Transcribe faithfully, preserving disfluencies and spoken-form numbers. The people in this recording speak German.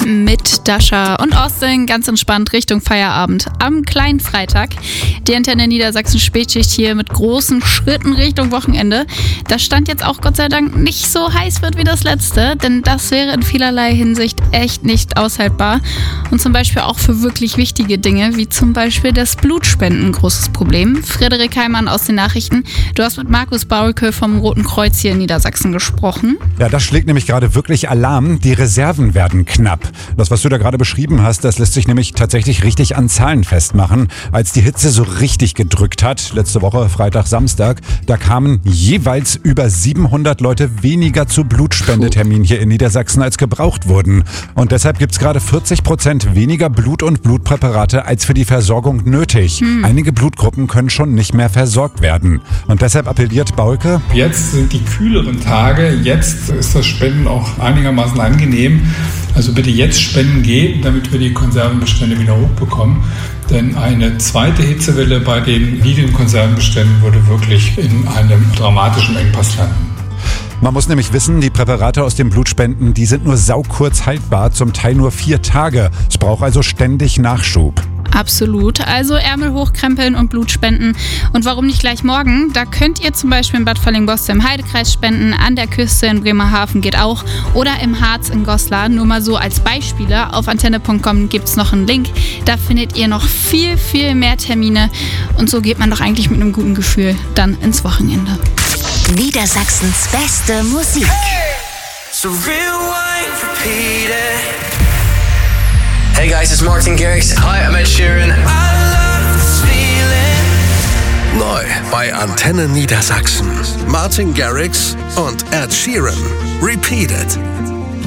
mit Dasha und Austin ganz entspannt Richtung Feierabend am kleinen Freitag. Die Antenne Niedersachsen Spätschicht hier mit großen Schritten Richtung Wochenende. Das stand jetzt auch Gott sei Dank nicht so heiß wird wie das letzte, denn das wäre in vielerlei Hinsicht echt nicht aushaltbar. Und zum Beispiel auch für wirklich wichtige Dinge, wie zum Beispiel das Blutspenden ein großes Problem. Frederik Heimann aus den Nachrichten. Du hast mit Markus Baulke vom Roten Kreuz hier in Niedersachsen gesprochen. Ja, das schlägt nämlich gerade wirklich Alarm. Die Reserven werden knapp. Das, was du da gerade beschrieben hast, das lässt sich nämlich tatsächlich richtig an Zahlen festmachen. Als die Hitze so richtig gedrückt hat, letzte Woche, Freitag, Samstag, da kamen jeweils über siebenhundert Leute weniger zu Blutspendetermin hier in Niedersachsen, als gebraucht wurden. Und deshalb gibt's gerade vierzig Prozent weniger Blut und Blutpräparate als für die Versorgung nötig. Hm. Einige Blutgruppen können schon nicht mehr versorgt werden. Und deshalb appelliert Baulke: Jetzt sind die kühleren Tage, jetzt ist das Spenden auch einigermaßen angenehm. Also bitte jetzt Spenden geben, damit wir die Konservenbestände wieder hochbekommen. Denn eine zweite Hitzewelle bei den niedrigen Konservenbeständen würde wirklich in einem dramatischen Engpass landen. Man muss nämlich wissen, die Präparate aus den Blutspenden, die sind nur saukurz haltbar, zum Teil nur vier Tage. Es braucht also ständig Nachschub. Absolut. Also Ärmel hochkrempeln und Blut spenden. Und warum nicht gleich morgen? Da könnt ihr zum Beispiel in Bad Fallingbostel im Heidekreis spenden, an der Küste in Bremerhaven geht auch oder im Harz in Goslar. Nur mal so als Beispiele. Auf antenne punkt com gibt es noch einen Link. Da findet ihr noch viel, viel mehr Termine. Und so geht man doch eigentlich mit einem guten Gefühl dann ins Wochenende. Niedersachsens beste Musik. So real wine, repeat it. Hey guys, it's Martin Garrix. Hi, I'm Ed Sheeran. I love this feeling. Neu bei Antenne Niedersachsen. Martin Garrix und Ed Sheeran. Repeat it.